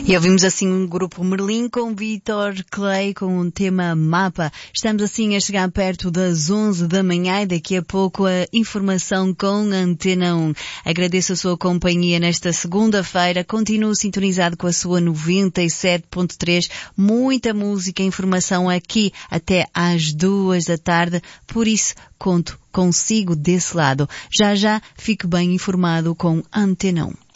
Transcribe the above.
E ouvimos assim um grupo Merlin com Vitor Clay com um tema Mapa. Estamos assim a chegar perto das 11 da manhã e daqui a pouco a informação com Antena 1. Agradeço a sua companhia nesta segunda-feira. Continuo sintonizado com a sua 97.3. Muita música e informação aqui até às 2 da tarde. Por isso, conto consigo desse lado. Já fique bem informado com Antena 1.